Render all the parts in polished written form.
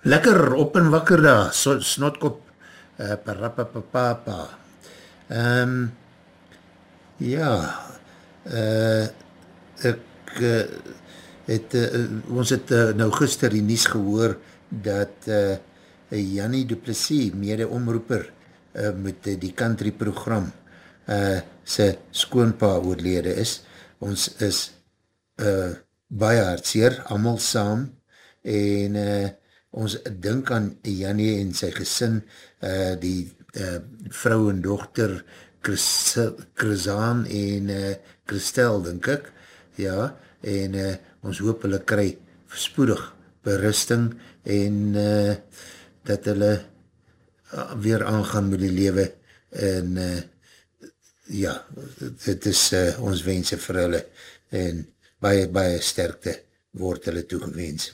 Lekker op en wakker daar, snotkop, parapapapapa. Um, ja, uh, ek het, ons het nou gister die nuus gehoor dat Jannie Du Plessis, mede omroeper, met die country program, sy skoonpa oorlede is. Ons is baie hartseer, almal saam, en ons dink aan Jannie en sy gesin, die vrou en dochter Chrisaan en Christel, dink ek, ja, en ons hoop hulle kry spoedig berusting en dat hulle weer aangaan met die lewe en ja, dit is ons wense vir hulle en baie, baie sterkte word hulle toegewens.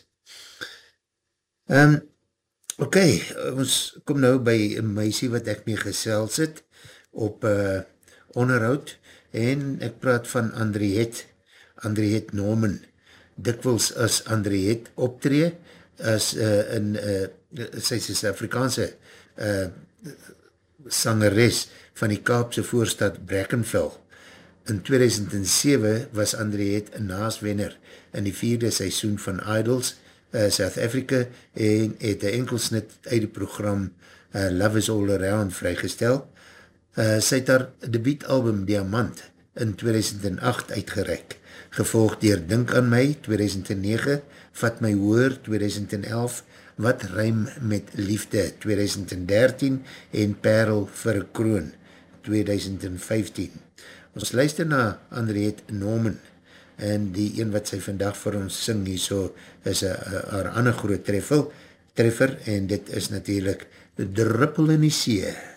Ok, ons kom nou by een meisie wat ek mee gesels het op onderhoud en ek praat van Andriette Norman. Dikwels as Andriette optree as sy is Afrikaanse sangeres van die Kaapse voorstad Brackenfell. In 2007 was Andriette een naaswenner in die 4de seisoen van Idols South Africa en het een enkelsnit uit die program Love is All Around vrygestel. Sy het haar debuutalbum Diamant in 2008 uitgereik, gevolg dier Dink aan my 2009, Vat my hoor 2011, Wat rym met liefde 2013 en Parel vir 'n kroon 2015. Ons luister na Andriette Norman en die een wat sy vandag vir ons sing hier so is haar ander groot treffer en dit is natuurlijk Druppel in die See.